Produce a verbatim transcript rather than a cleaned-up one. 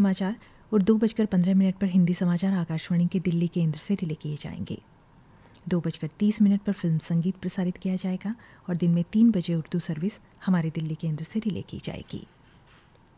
समाचार और दो बजकर पंद्रह मिनट पर हिंदी समाचार आकाशवाणी के दिल्ली केंद्र से रिले किए जाएंगे। दो बजकर तीस मिनट पर फिल्म संगीत प्रसारित किया जाएगा और दिन में तीन बजे उर्दू सर्विस हमारे दिल्ली केंद्र से रिले की जाएगी।